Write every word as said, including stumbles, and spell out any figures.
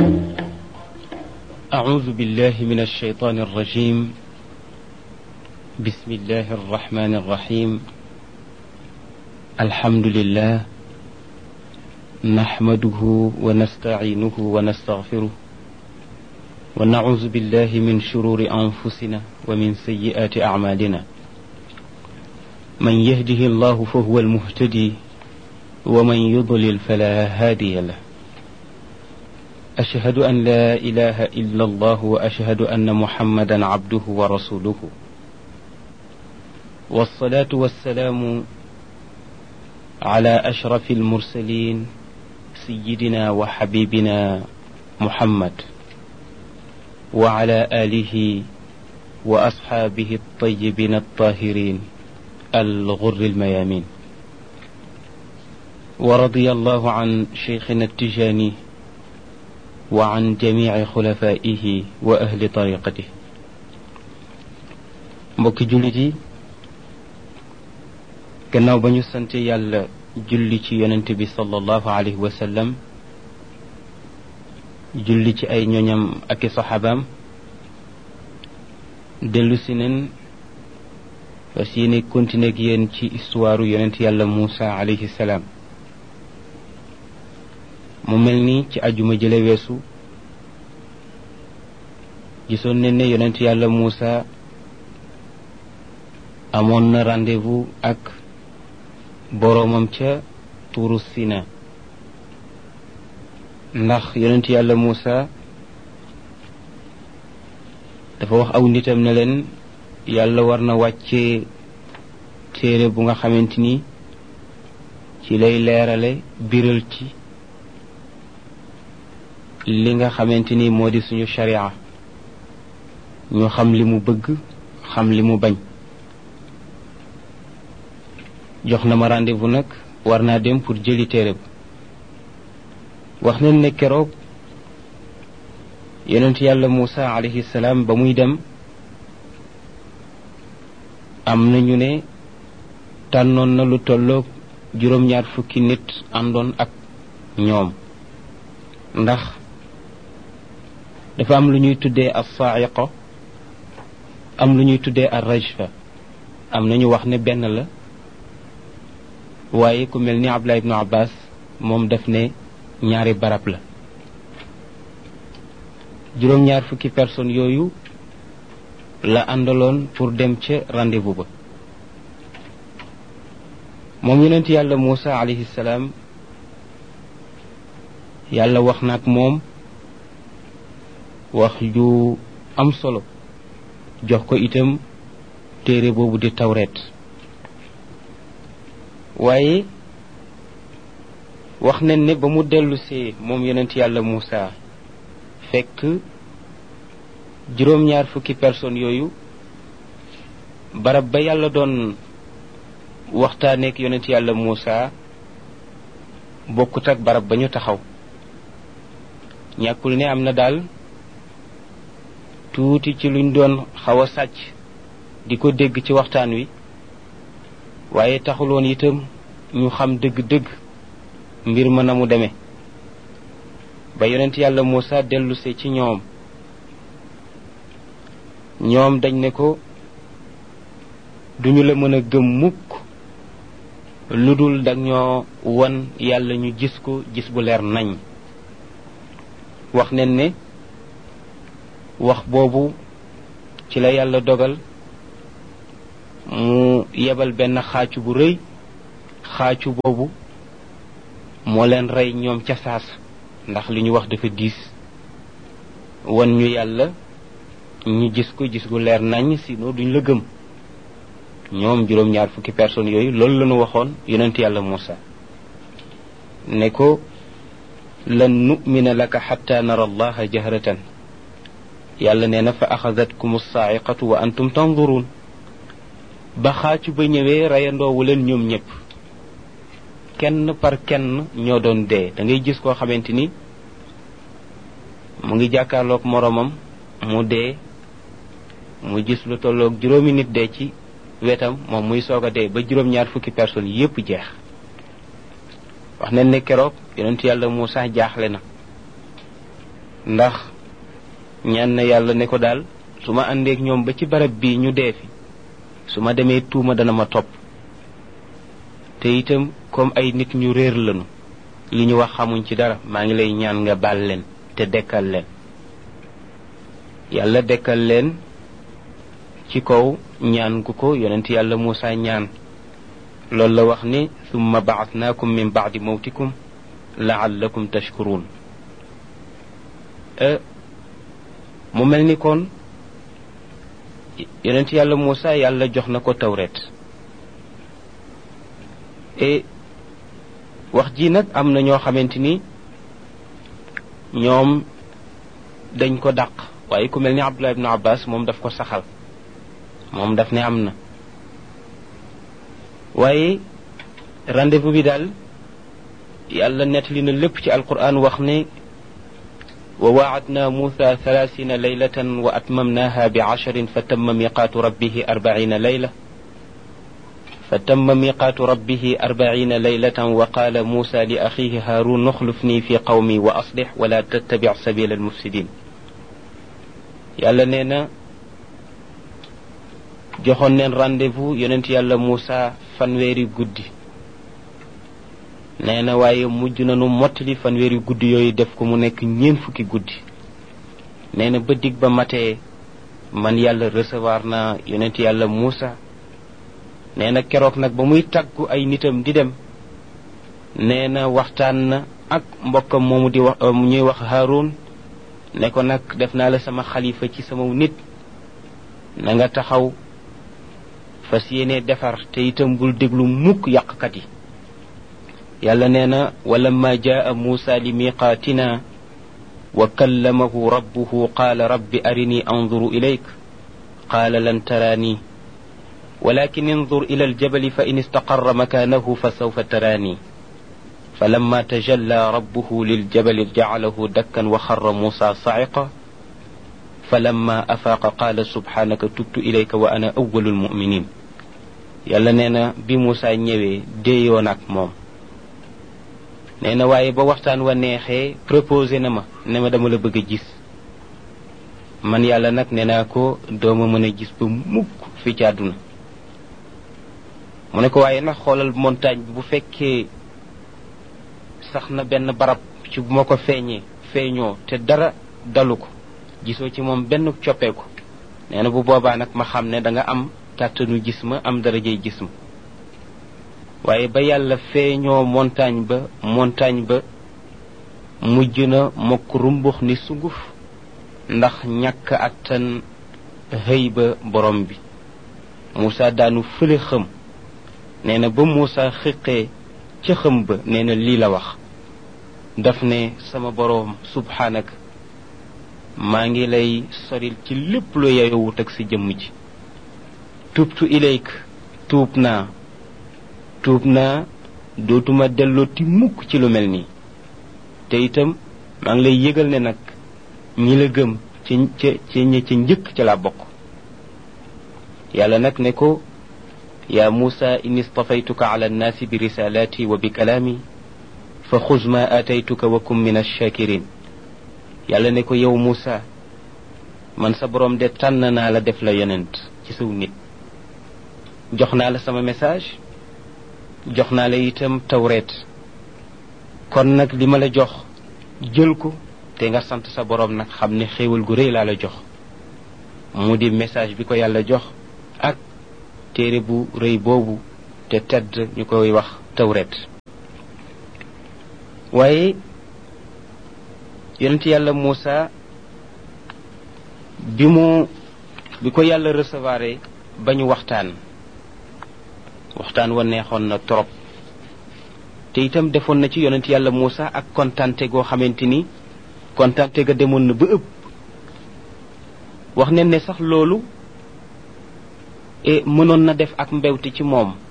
أعوذ بالله من الشيطان الرجيم. بسم الله الرحمن الرحيم. الحمد لله نحمده ونستعينه ونستغفره ونعوذ بالله من شرور أنفسنا ومن سيئات أعمالنا. من يهده الله فهو المهتدي ومن يضلل فلا هادي له. أشهد أن لا إله إلا الله وأشهد أن محمدا عبده ورسوله. والصلاة والسلام على أشرف المرسلين سيدنا وحبيبنا محمد وعلى آله وأصحابه الطيبين الطاهرين الغر الميامين. ورضي الله عن شيخنا التجاني وعن جميع خلفائه وأهل طريقته. mbokki jullit yi, gannaaw ba ñu sante yàlla julli ci yonent bi sallallahu alayhi wa sallam, julli ci ay ñoñam ak i saxaabaam, dellu si nen fas yéene continuer ak yéen ci histoire yonent yàlla Muusa alayhi salaam. mu mel ni ci ajuma jële weesu gisoon nañ ne yonent yàlla Muusa amoon na rendez-vous ak boroomam ca tuuru Sina, ndax yonent yàlla Muusa dafa wax aw nitam ne leen yàlla war na wàccee téere bu nga xamante ni ci lay leerale biral ci li nga xamante ni moo di suñu sharia, ñu xam li mu bëgg xam li mu bañ. jox na ma rendez-vous nag war naa dem pour jëli téere bi. wax nañ ne keroog yonent yàlla Muusa alayhi salaam ba muy dem am nañu ne tànnoon na lu tolloog juróom-ñaar fukki nit àndoon ak ñoom, ndax dafa am lu ñuy tuddee as-sa'iqa, am lu ñuy tuddee ar-rajfa. am nañu wax ne benn la, waaye ku mel ni Abdullah ibnu Abbas moom daf ne ñaari barab la. juróom-ñaar fukki personnes yooyu la àndaloon pour dem ca rendez-vous ba. moom yonent yàlla Muusa alayhi salaam yàlla wax na ak moom wax ju am solo, jox ko itam téere boobu di tawreet. waaye wax nañ ne ba mu dellusee moom yonent yàlla Muusa fekk juróom-ñaar fukki personnes yooyu barab ba yàlla doon waxtaaneek yonent yàlla Muusa bokkut ak barab ba ñu taxaw. ñàkkul ne am na daal tuuti ci luñ doon xaw a sàcc di ko dégg ci waxtaan wi, waaye taxuloon itam ñu xam dëgg-dëgg mbir ma na mu demee. ba yonent yàlla Muusa dellusee ci ñoom ñoom dañ ne ko duñu la mën a gëm mukk lu dul dag ñoo won yàlla ñu gis ko gis bu leer nañ. wax nañ ne wax boobu ci la yàlla dogal mu yebal benn xaacu bu rëy. xaacu boobu moo leen rey ñoom ca saas, ndax li ñu wax dafa diis. wan ñu yàlla ñu gis ko gis gu leer nañ, sinon duñ la gëm. ñoom juróom-ñaar fukki personnes yooyu loolu la ñu waxoon yonent yàlla Muusa ne ko lan nu'mina laka xatta nara allaha jahratan. yàlla nee na fa axadatkum as-sa'iqatu wa antum tanzurun. ba xaacu ba ñëwee reyandoowu leen ñoom ñëpp, kenn par kenn ñoo doon dee. da ngay gis koo xamante ni mu ngi jàkkaarloog moroomam mu dee, mu gis lu tolloog juróomi nit dee ci wetam, moom muy soog a dee ba juróom-ñaar fukki personnes yépp jeex. wax nañ ne keroog yonent yàlla Muusa jaaxle na, ndax ñaan na yàlla ne ko daal su ma àndeek ñoom ba ci barab bii ñu dee fi su ma demee tuuma dana ma topp te itam comme ay nit ñu réer lañu li ñu wax xamuñ ci dara maa ngi lay ñaan nga baal leen te dekkal leen yàlla dekkal leen ci kaw ñaan gu ko yonent yàlla Muusa ñaan loolu la wax ni summa ba'athnaakum min ba'di mawtikum la'allakum tashkurun mu mel ni kon yonent yàlla Muusa yàlla jox na ko tawret et wax ji nag am na ñoo xamante ni ñoom dañ ko dàq waaye ku mel ni Abdullah ibn Abbas moom daf ko saxal moom daf ne am na waaye rendez-vous bi daal yàlla nettali na lépp ci alquran wax ne wa waadna Musa thalathina laylatan wa atmamnaha bi ashrin fa tamma miqaatu rabbihi arbaina layla fa tamma miqaatu rabbihi arbaina laylatan wa qaala Musa li axihi Haarun uxlufni fi qawmi wa aslix wala tattabic sabila almufsidin yàlla nee na joxoon neen rendez-vous yonent yàlla Musa fanweeri guddi nee na waaye mujj nañu mottali fanweeri guddi yooyu def ko mu nekk ñeent fukki guddi nee na ba dig ba matee man yàlla recevoir na yonent yàlla Musa nee na keroog nag ba muy tàggu ay nitam di dem nee na waxtaan na ak mbokkam moomu di wax ñuy wax Haarun ne ko nag def naa la sama xalifa ci sama nit na nga taxaw fas yéene defar te itam bul déglu mukk yàqkat yi yàlla nee na walamma jaa Musa li miqaatina wa kallamahu rabbuhu qaala rabbi arini anzuru ilayk qaala lan taraani walakin انظر إلى الجبل فإن استقر مكانه فسوف تراني فلما تجلى ربه للجبل جعله دكا وخر موسى صعقا فلما أفاق قال سبحانك تبت إليك وأنا أول المؤمنين yàlla nee na bi Musa ñëwee déeyoon ak moom nee na waaye ba waxtaan wa neexee proposé na ma ne ma dama la bëgg a gis man yàlla nag nee naa ko dooma mën a gis ba mukk fi ci àdduna mu ne ko waaye nag xoolal montagne bi bu fekkee sax na benn barab ci bu ma ko feeñee feeñoo te dara dalu ko gisoo ci moom benn coppeeku nee na bu boobaa nag ma xam ne da nga am kàttanu gis ma am darajey gis ma waaye ba yàlla feeñoo montagne ba montagne ba mujj na mokk rumbux ni sunguf ndax ñàkk attan xëy ba borom bi Musa daanu fële xëm nee na ba Musa xiqee ca xëm ba nee na lii la wax daf ne sama boroom subhaanaka maa ngi lay soril ci lépp lu yeyowut ak sa jëmm ji tubtu ilayk tuub naa tuub naa dootuma dellooti mukk ci lu mel nii te itam maa ngi lay yëgal ne nag ñi la gëm ci ca ci ñi ca njëkk ca la bokk yàlla nag ne ko yaa Musa inni stafaytuka ala annaasi bi risalaati wa bi kalaami fa xuz ma aataytuka wa kum min ash-shakirin yàlla ne ko yow Musa man sa borom de tànn naa la def la yonent ci saw nit jox naa la sama message jox naa la itam tawreet kon nag li ma la jox jël ko te nga sant sa borom nag xam ne xéewal gu rëy laa la jox mu di message bi ko yàlla jox ak téere bu rëy boobu te tedd ñu koy wax tawreet waaye yonent yàlla Musa bi mu bi ko yàlla recevoir ba ñu waxtaan waxtaan wa neexoon na trop te itam defoon na ci yonent yàlla Musa ak kontante goo xamante ni kontante ga demoon na ba ëpp wax ne ne sax loolu e mënoon na def ak mbewte ci moom